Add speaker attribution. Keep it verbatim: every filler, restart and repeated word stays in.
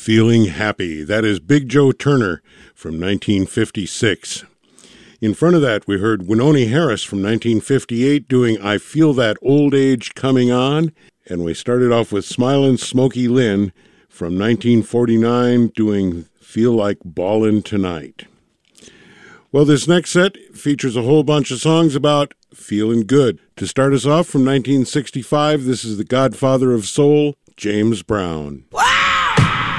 Speaker 1: Feeling Happy. That is Big Joe Turner from nineteen fifty-six. In front of that, we heard Wynonie Harris from nineteen fifty-eight doing I Feel That Old Age Coming On. And we started off with Smilin' Smokey Lynn from nineteen forty-nine doing Feel Like Ballin' Tonight. Well, this next set features a whole bunch of songs about feeling good. To start us off from nineteen sixty-five, this is the Godfather of Soul, James Brown.
Speaker 2: Wow!